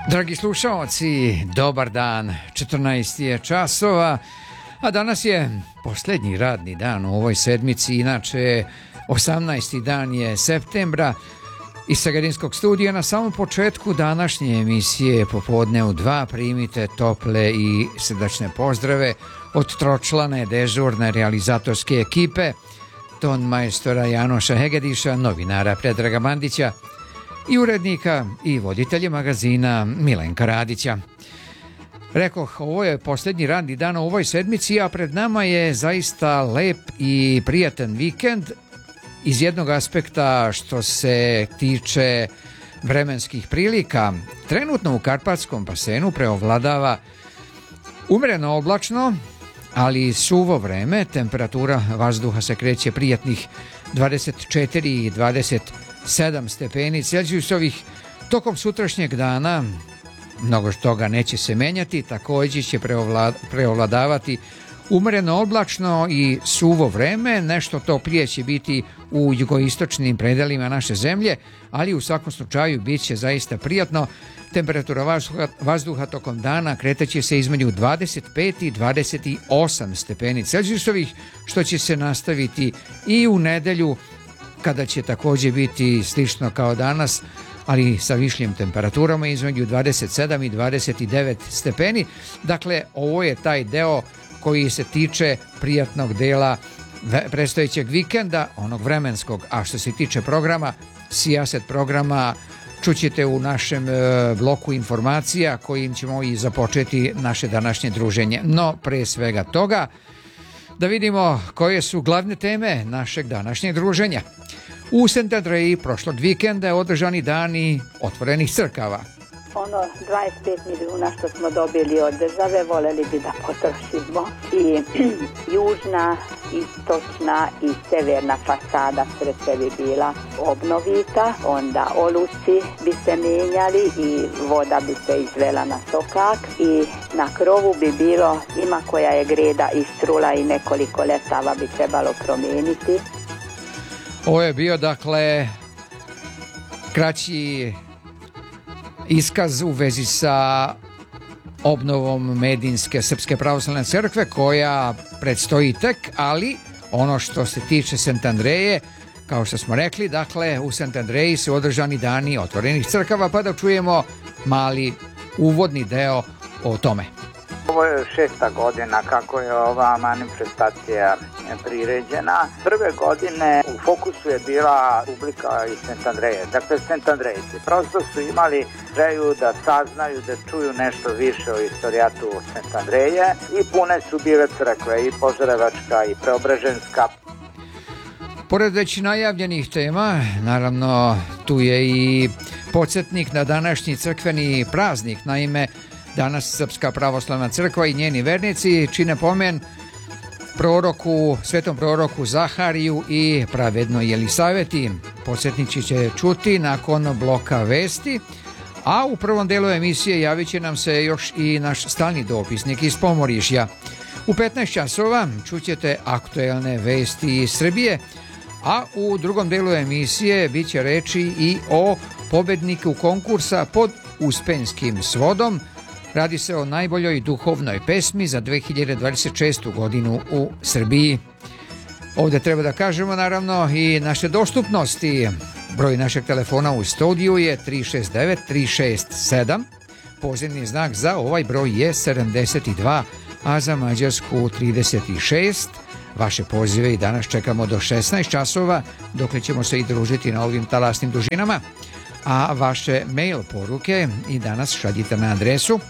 Dragi slušalci, dobar dan, 14 je časova, a danas je posljednji radni dan u ovoj sedmici, inače 18. dan je septembra. Iz Sagarinskog studija na samom početku današnje emisije Popodne u 2 primite tople i srdačne pozdrave od tročlane dežurne realizatorske ekipe, ton majstora Janoša Hegediša, novinara Predraga Bandića i urednika i voditelja magazina Milenka Radića. Rekoh, ovo je posljednji radni dan u ovoj sedmici, a pred nama je zaista lep i prijatan vikend iz jednog aspekta što se tiče vremenskih prilika. Trenutno u Karpatskom basenu preovladava umjereno oblačno, ali suvo vreme. Temperatura vazduha se kreće prijatnih 24 i 27 stepeni Celzijusovih. Tokom sutrašnjeg dana mnogo toga neće se menjati, također će preovladavati umjereno oblačno i suvo vreme. Nešto toplije će biti u jugoistočnim predelima naše zemlje, ali u svakom slučaju bit će zaista prijatno. Temperatura vazduha tokom dana kretaće se između 25 i 28 stepeni Celzijusovih, što će se nastaviti i u nedelju, kada će također biti slično kao danas, ali sa višljim temperaturama između 27 i 29 stepeni. Dakle, ovo je taj deo koji se tiče prijatnog dela predstojećeg vikenda, onog vremenskog. A što se tiče programa, sijaset programa čućete u našem bloku informacija kojim ćemo i započeti naše današnje druženje. No, pre svega toga, da vidimo koje su glavne teme našeg današnjeg druženja. U St. Andreji prošlog vikenda je održani dani otvorenih crkava. 25 milijuna što smo dobili od države voljeli bi da potrošimo i južna, istočna i severna fasada crkve bi bila obnovita, onda oluci bi se mijenjali i voda bi se izvela na sokak i na krovu bi bilo, ima koja je greda istrula i nekoliko letava bi trebalo promijeniti. Ovo je bio dakle kraći iskaz u vezi sa obnovom Medinske Srpske pravoslavne crkve koja predstoji tek, ali ono što se tiče St. Andreje, kao što smo rekli, dakle u St. Andreji su održani dani otvorenih crkava, pa da čujemo mali uvodni deo o tome. Ovo je 6. godina kako je ova manifestacija priređena. Prve godine u fokusu je bila publika iz St. Andreje, dakle St. Andrejci. Prosto su imali želju da saznaju, da čuju nešto više o istorijatu St. Andreje i pune su bile crkve, i Požarevačka i Preobraženska. Pored već najavljenih tema, naravno tu je i podsjetnik na današnji crkveni praznik. Naime, danas Srpska pravoslavna crkva i njeni vernici čine pomen svetom proroku Zahariju i pravednoj Jelisaveti. Podsjetnici će čuti nakon bloka vesti, a u prvom delu emisije javit će nam se još i naš stalni dopisnik iz Pomorišja. U 15 časova čućete aktuelne vesti iz Srbije, a u drugom delu emisije bit će reči i o pobedniku konkursa pod Uspenskim svodom. Radi se o najboljoj duhovnoj pesmi za 2026. godinu u Srbiji. Ovdje treba da kažemo naravno i naše dostupnosti. Broj našeg telefona u studiju je 369 367. Pozivni znak za ovaj broj je 72, a za Mađarsku 36. Vaše pozive i danas čekamo do 16 časova, dokle ćemo se i družiti na ovim talasnim dužinama. A vaše mail poruke i danas šaljite na adresu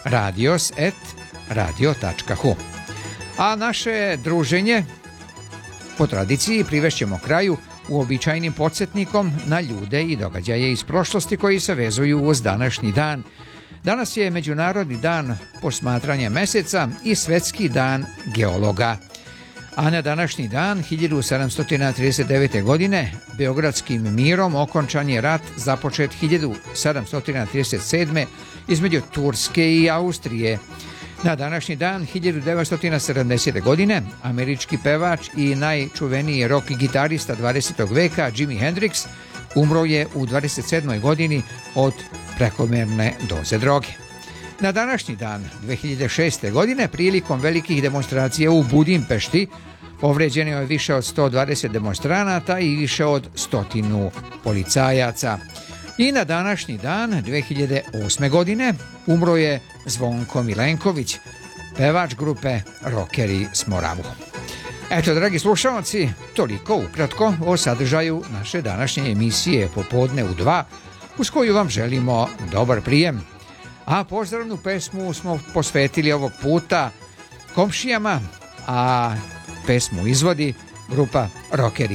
radios@radio.hu. A naše druženje po tradiciji privešćemo kraju uobičajenim podsjetnikom na ljude i događaje iz prošlosti koji se vezuju uz današnji dan. Danas je Međunarodni dan posmatranja meseca i Svetski dan geologa. A na današnji dan 1739. godine Beogradskim mirom okončan je rat započet 1737. između Turske i Austrije. Na današnji dan 1970. godine američki pevač i najčuveniji rock gitarista 20. veka Jimi Hendrix umro je u 27. godini od prekomerne doze droge. Na današnji dan 2006. godine prilikom velikih demonstracija u Budimpešti povređeno je više od 120 demonstranata i više od 100 policajaca. I na današnji dan 2008. godine umro je Zvonko Milenković, pevač grupe Rockeri s Moravu. Eto, dragi slušalci, toliko ukratko o sadržaju naše današnje emisije Popodne u 2, uz koju vam želimo dobar prijem. A pozdravnu pesmu smo posvetili ovog puta komšijama, a pesmu izvodi grupa Rockeri